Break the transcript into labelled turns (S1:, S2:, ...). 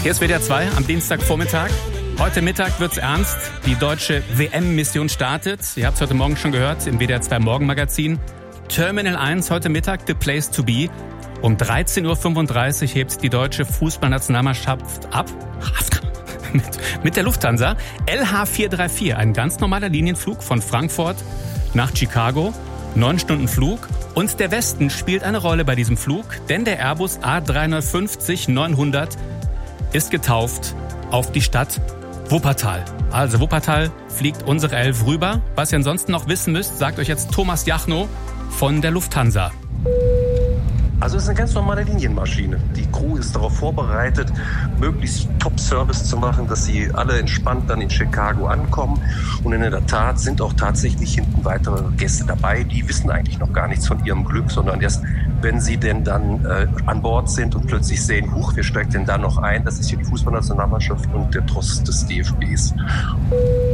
S1: Hier ist WDR 2 am Dienstagvormittag. Heute Mittag wird's ernst. Die deutsche WM-Mission startet. Ihr habt es heute Morgen schon gehört im WDR 2 Morgenmagazin. Terminal 1 heute Mittag, the place to be. Um 13.35 Uhr hebt die deutsche Fußballnationalmannschaft ab. Mit der Lufthansa. LH434, ein ganz normaler Linienflug von Frankfurt nach Chicago. 9 Stunden Flug. Und der Westen spielt eine Rolle bei diesem Flug, denn der Airbus A350-900 ist getauft auf die Stadt Wuppertal. Also Wuppertal fliegt unsere 11 rüber. Was ihr ansonsten noch wissen müsst, sagt euch jetzt Thomas Jachnow von der Lufthansa.
S2: Also es ist eine ganz normale Linienmaschine. Die Crew ist darauf vorbereitet, möglichst Top-Service zu machen, dass sie alle entspannt dann in Chicago ankommen. Und in der Tat sind auch tatsächlich hinten weitere Gäste dabei. Die wissen eigentlich noch gar nichts von ihrem Glück, sondern erst, wenn sie denn dann an Bord sind und plötzlich sehen, huch, wer steigt denn da noch ein? Das ist hier die Fußballnationalmannschaft und der Tross des DFBs.